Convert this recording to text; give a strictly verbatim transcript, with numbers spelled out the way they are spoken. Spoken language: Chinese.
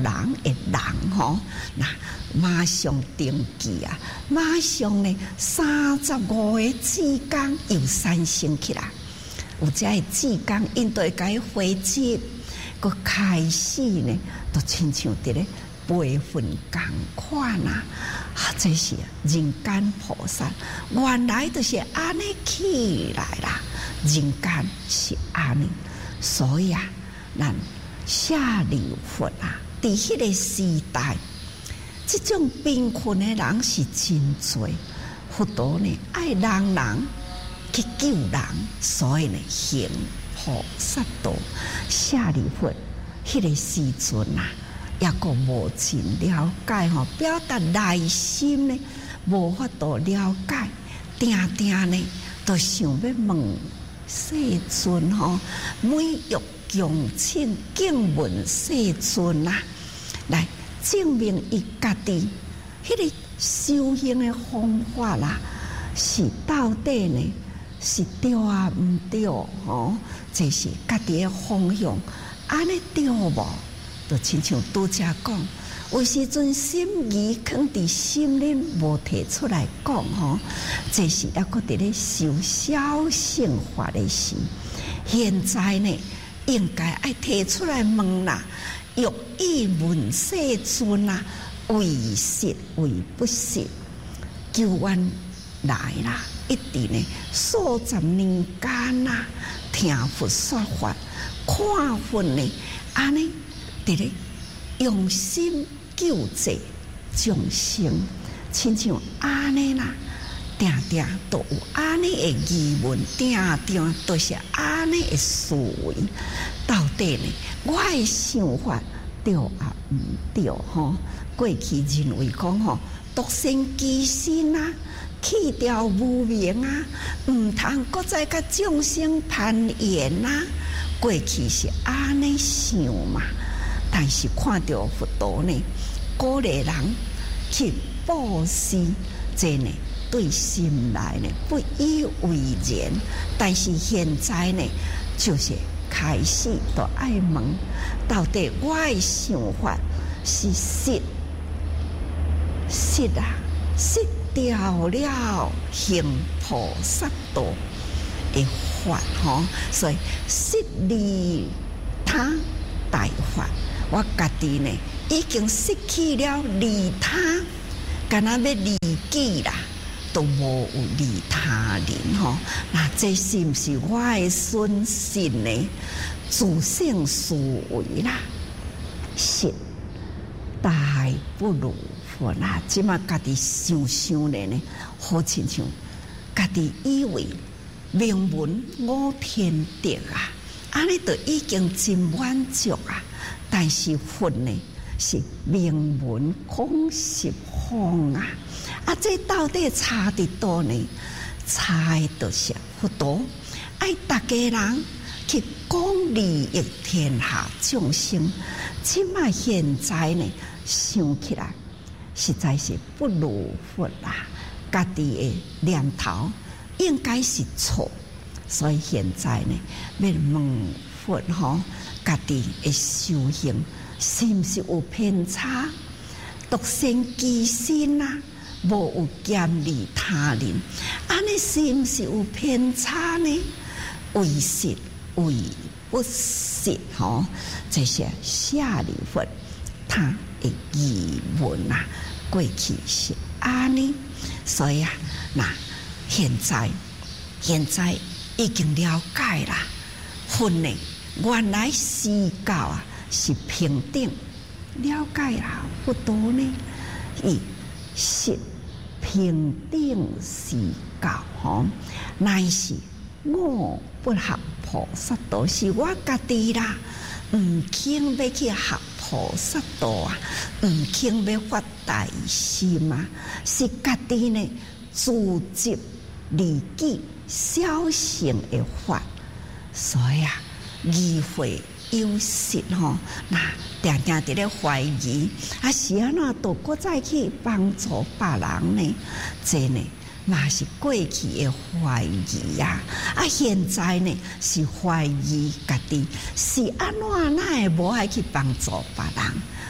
人的人吼，那马上登记啊，马上呢三十五个志工又产生起来，有这个志工因对该回接，佮开始呢，都亲像伫咧培训共款啊，啊，这是人间菩萨，原来就是安尼起来啦，人间是安尼，所以啊，咱下流佛啊，伫迄个时代，这种贫困的人是真多，佛陀呢爱人人去救人，所以呢行菩萨道。下流佛迄个时阵啊，也个无真了解吼，表达内心呢无法度了解，定定呢都想要问世尊吼，每欲恭请敬问世尊啊，来证明伊家己迄个修行的方法啦，是到底呢是对啊毋对吼？这是家己的方向，安尼对无？就亲像拄则讲，有时阵心意藏伫心里无提出来讲吼，这是抑个伫咧修小乘法的时，现在呢应该爱提出来问啦，欲以问世尊啊，为实为不实，求愿来啦！一直呢数十年间啊，听佛说法，看佛呢，安尼伫咧用心救济众生，亲像安尼啦，定定都有安尼的疑问，定定都是安尼的思维。到底呢，我的想法对啊毋对吼？过去认为讲吼，独善其身啊，去掉无明啊，毋通搁再甲众生攀缘啊。过去是安尼想嘛，但是看到佛陀呢，鼓励人去布施，这呢对心来呢不以为然。但是现在呢，就是开始都爱问，到底我的想法是实实啊，实掉了行菩萨道的法吼，所以实利他大法，我家己呢已经失去了利他，干那要利己啦，都无有利他人吼。那这是不是我的损失呢？自性思维啦，是大不如佛啦。即马家己想想咧呢，好亲像家己以为名闻我天地啊，安尼就已经真满足啊。但是佛呢是名闻空十方啊，啊这到底差伫倒呢？差就是佛陀爱大家人去讲利益天下众生。即马现在呢想起来，实在是不如佛啦，家己的念头应该是错，所以现在呢要问佛吼，家己的修行是毋是有偏差？独善其身啊，无有兼利他人，安尼是毋是有偏差呢？为实为不实吼，这些下流佛他的疑问啊，过去是安尼，所以啊，那现在现在已经了解啦，佛呢原来施教啊是平等，了解啦，佛陀呢伊是平等施教吼，乃是我不学菩萨道，是我家己啦，毋肯要去学菩萨道啊，毋肯要发大心啊，是家己呢自执利己小乘的法，所以啊，疑惑有失吼，那定定伫咧怀疑，啊是安怎都搁再去帮助别人呢？这呢？嘛是过去的怀疑呀，啊！现在呢是怀疑家己是安怎，哪会无爱去帮助别人？